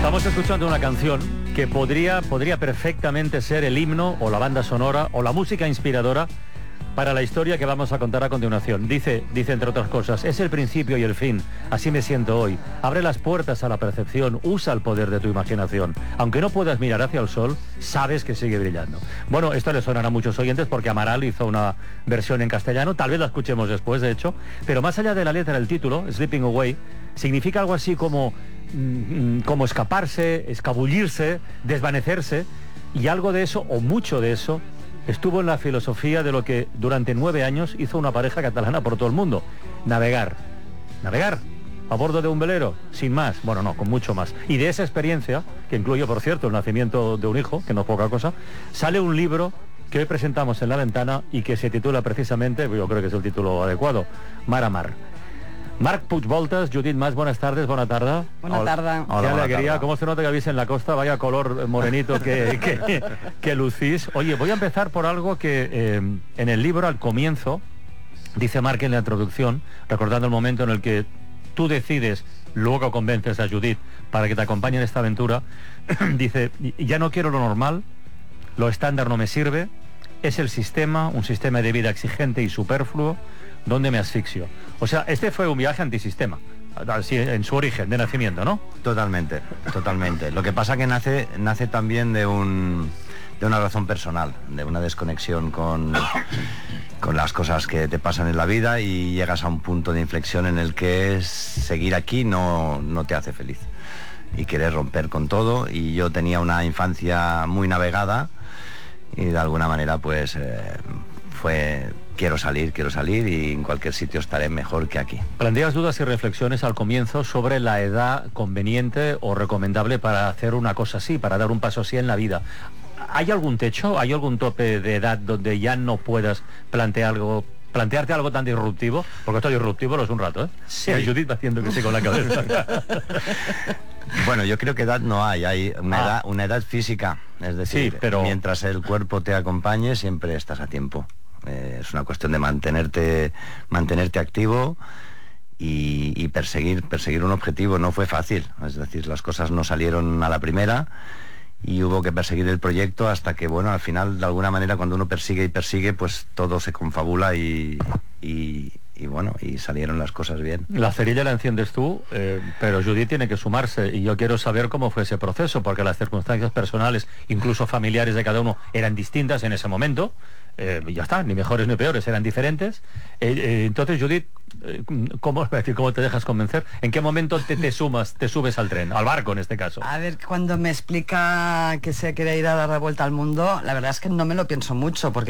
Estamos escuchando una canción que podría perfectamente ser el himno o la banda sonora o la música inspiradora para la historia que vamos a contar a continuación. Dice entre otras cosas, es el principio y el fin, así me siento hoy. Abre las puertas a la percepción, usa el poder de tu imaginación. Aunque no puedas mirar hacia el sol, sabes que sigue brillando. Bueno, esto le sonará a muchos oyentes porque Amaral hizo una versión en castellano, tal vez la escuchemos después, de hecho, pero más allá de la letra, el título, Slipping Away, significa algo así como escaparse, escabullirse, desvanecerse, y algo de eso, o mucho de eso, estuvo en la filosofía de lo que durante 9 años hizo una pareja catalana por todo el mundo: navegar a bordo de un velero, sin más, bueno, no, con mucho más. Y de esa experiencia, que incluye, por cierto, el nacimiento de un hijo, que no es poca cosa, sale un libro que hoy presentamos en La Ventana y que se titula precisamente, yo creo que es el título adecuado, Mar a Mar. Marc Puigvoltas, Judit Mas, buenas tardes, buena tarde. Buena tarde. Qué alegría, cómo se nota que vivís en la costa, vaya color morenito que lucís. Oye, voy a empezar por algo que en el libro, al comienzo, dice Marc en la introducción, recordando el momento en el que tú decides, luego convences a Judit para que te acompañe en esta aventura, dice, ya no quiero lo normal, lo estándar no me sirve, es el sistema, un sistema de vida exigente y superfluo, donde me asfixio. O sea, este fue un viaje antisistema, así en su origen, de nacimiento, ¿no? Totalmente. Lo que pasa que nace también de una razón personal, de una desconexión con las cosas que te pasan en la vida, y llegas a un punto de inflexión en el que seguir aquí no te hace feliz y quieres romper con todo. Y yo tenía una infancia muy navegada y de alguna manera pues fue... Quiero salir y en cualquier sitio estaré mejor que aquí. Planteas dudas y reflexiones al comienzo sobre la edad conveniente o recomendable para hacer una cosa así, para dar un paso así en la vida. ¿Hay algún techo, hay algún tope de edad donde ya no puedas plantearte algo tan disruptivo? Porque esto disruptivo lo es un rato, ¿eh? Sí. Judith haciendo que sí con la cabeza. Bueno, yo creo que edad no hay una edad física, es decir, sí, pero... mientras el cuerpo te acompañe siempre estás a tiempo. Es una cuestión de mantenerte activo y perseguir un objetivo. No fue fácil, es decir, las cosas no salieron a la primera y hubo que perseguir el proyecto hasta que, bueno, al final, de alguna manera, cuando uno persigue, pues todo se confabula y bueno, y salieron las cosas bien. La cerilla la enciendes tú, pero Judith tiene que sumarse, y yo quiero saber cómo fue ese proceso, porque las circunstancias personales, incluso familiares de cada uno, eran distintas en ese momento. Ya está, ni mejores ni peores, eran diferentes. Entonces, Judith, ¿cómo te dejas convencer? ¿En qué momento te subes al tren, al barco en este caso? A ver, cuando me explica que se quiere ir a dar la vuelta al mundo, la verdad es que no me lo pienso mucho, porque